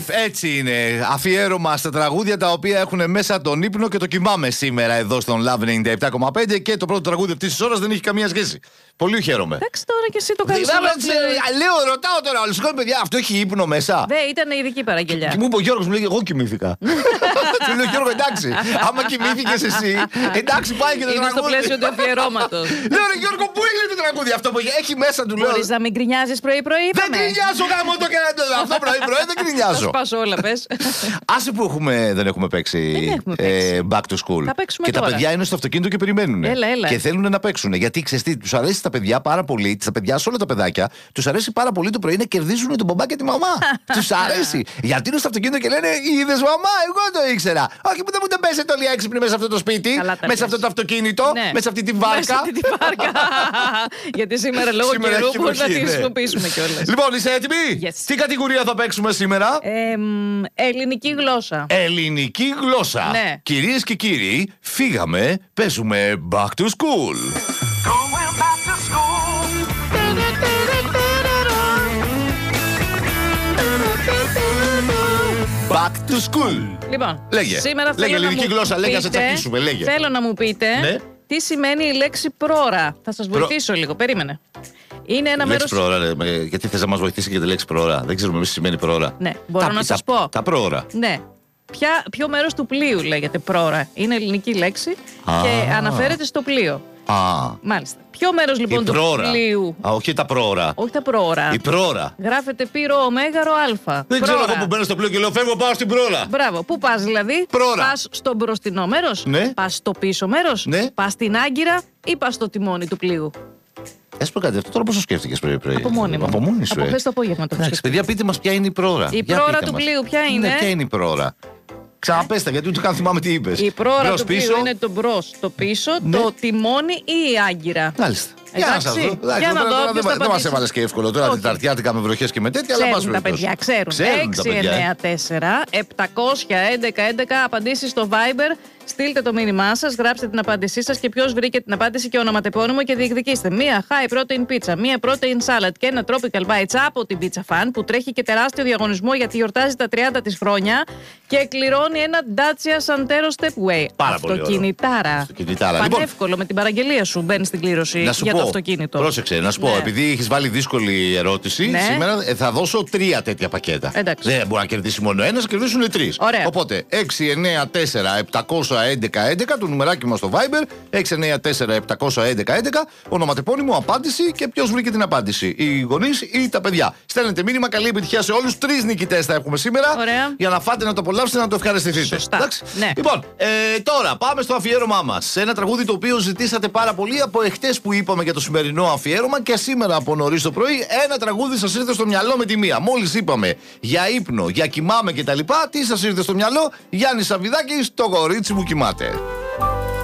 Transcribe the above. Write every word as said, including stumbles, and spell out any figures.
Life, έτσι είναι. Αφιέρωμα στα τραγούδια τα οποία έχουν μέσα τον ύπνο και το κοιμάμαι σήμερα εδώ στον Love ενενήντα επτά κόμμα πέντε και το πρώτο τραγούδι αυτής της ώρας δεν έχει καμία σχέση. Πολύ χαίρομαι. Εντάξει τώρα και εσύ το κάνεις. Λέω, ρωτάω τώρα όλους. Συγγνώμη, παιδιά, αυτό έχει ύπνο μέσα. Δεν ήταν ειδική παραγγελιά. Και μου είπε ο Γιώργος, μου λέει, εγώ κοιμήθηκα. Του λέω, Γιώργο, εντάξει. Άμα κοιμήθηκες εσύ, εντάξει, πάει και το τραγούδι. Είναι στο πλαίσιο του αφιερώματος. Λέω, ρε Γιώργο, πού είναι το τραγούδι αυτό που έχει μέσα του, λέω. Μπορείς να μην γκρινιάζεις πρωί-πρωί. Δεν γκρινιάζω, γάμο το και αυτό πρωί-πρωί δεν γκρινιάζω. Θα σπάσω όλα, πες. Άσε που δεν έχουμε παίξει back to school. Και τα παιδιά είναι στο αυτοκίνητο και περιμένουν. Και θέλουν να παίξουν. Γιατί ξέρεις τι, τους αρέσει τα παιδιά πάρα πολύ. Τα παιδιά, σε όλα τα παιδάκια, τους αρέσει πάρα πολύ το πρωί να κερδίζουν τον μπαμπά και τη μαμά. Τους αρέσει. Γιατί είναι στο αυτοκίνητο και λένε, είδες μαμά, εγώ το ήξερα. Όχι που δεν μου δεν πέσετε όλοι έξυπνοι μέσα σε αυτό το σπίτι, μέσα σε αυτό το αυτοκίνητο, ναι. μέσα σε αυτή τη βάρκα. Μέσα σε αυτή τη βάρκα. Γιατί σήμερα λόγω σήμερα καιρού μπορούμε να τη χρησιμοποιήσουμε κιόλας. Λοιπόν, είσαι έτοιμοι? Yes. Τι κατηγορία θα παίξουμε σήμερα? Ε, ελληνική γλώσσα. Ελληνική γλώσσα. Ναι. Κυρίες και κύριοι, φύγαμε, παίζουμε back to school. Back to school. Λοιπόν, λέγε. Σήμερα λέγε θέλω ελληνική να γλώσσα, μου λέγε, πείτε, να σε τσακίσουμε, λέγε. Θέλω να μου πείτε ναι. τι σημαίνει η λέξη πρόωρα. Θα σας βοηθήσω Προ... λίγο, περίμενε. Είναι ένα μέρος. μέρος... Πρόωρα, ρε, γιατί θες να μας βοηθήσει για τη λέξη πρόωρα? Δεν ξέρουμε εμείς τι σημαίνει πρόωρα. Ναι, μπορώ τα, να σας τα, πω. Τα πρόωρα. Ναι. Ποια, ποιο μέρος του πλοίου λέγεται πρόωρα? Είναι ελληνική λέξη Α. και αναφέρεται στο πλοίο. Α. Μάλιστα. Ποιο μέρος λοιπόν του πλοίου? Α, όχι τα πρόωρα. Όχι τα πρόωρα. Η πρόωρα. Γράφεται πύρο ωμέγαρο α. Δεν ξέρω εγώ που μπαίνω στο πλοίο και λέω φεύγω, πάω στην πρόωρα. Μπράβο. Πού πας δηλαδή? Πρόωρα. Πας στο μπροστινό μέρος? Ναι. Πας στο πίσω μέρος? Ναι. Πας στην άγκυρα ή πας στο τιμόνι του πλοίου? Έσπω κάτι, αυτό τώρα πώς το σκέφτηκες πρωί-πρωί? Από μόνη μου. Από μόνη σου. Από χθες το απόγευμα το Εντάξει, παιδιά, πείτε μας ποια είναι η πρόωρα. Η πρόωρα του πλοίου ποια είναι? Ναι, ποια είναι η πρόωρα? Ξαναπέστα, γιατί ούτε καν θυμάμαι τι είπες. Η πρόωρα του πλοίου είναι το μπρος, το πίσω, ναι. το τιμόνι ή η άγκυρα. Μάλιστα. Για να σας δω. Για να δω. Δεν μας έβαλες και εύκολο τώρα, τεταρτιάτικα με βροχές και με τέτοια. Ξέρουν τα παιδιά, ξέρουν. έξι εννιά τέσσερα επτακόσια έντεκα έντεκα απαντήσεις στο Viber. Στείλτε το μήνυμά σας, γράψτε την απάντησή σας και ποιος βρήκε την απάντηση και ονοματεπώνυμο και διεκδικήστε μία high protein pizza, μία protein salad και ένα tropical bites από την Pizza Fan που τρέχει και τεράστιο διαγωνισμό γιατί γιορτάζει τα τριάντα της χρόνια και κληρώνει ένα Dacia Santero Stepway. Πάρα αυτοκινητάρα. Αυτοκινητάρα. Πανεύκολο λοιπόν, με την παραγγελία σου μπαίνει στην κλήρωση για πω, το αυτοκίνητο. Πρόσεξε, να σου πω, ναι. επειδή έχεις βάλει δύσκολη ερώτηση, ναι. σήμερα ε, θα δώσω τρία τέτοια πακέτα. Εντάξει. Δεν μπορεί να κερδίσει μόνο ένα, θα κερδίσουν τρεις. Οπότε έξι εννιά τέσσερα επτακόσια έντεκα έντεκα το νουμεράκι μας στο Viber, έξι εννιά τέσσερα επτακόσια έντεκα έντεκα, ονοματεπώνυμο, απάντηση και ποιος βρήκε την απάντηση. Οι γονείς ή τα παιδιά. Στέλνετε μήνυμα, καλή επιτυχία σε όλους. Τρεις νικητές θα έχουμε σήμερα. Ωραία. Για να φάτε, να το απολαύσετε, να το ευχαριστηθείτε. Σωστά. Ναι. Λοιπόν, ε, τώρα πάμε στο αφιέρωμά μας. Σε ένα τραγούδι το οποίο ζητήσατε πάρα πολύ από εχθές που είπαμε για το σημερινό αφιέρωμα και σήμερα από νωρίς το πρωί. Ένα τραγούδι σας ήρθε στο μυαλό με τη μία. Μόλις είπαμε για ύπνο, για κοιμάμαι κτλ. Τι σας ήρθε στο μυαλό? Γιάννη Σαββιδάκης, το κορίτσι μου κοιμάται.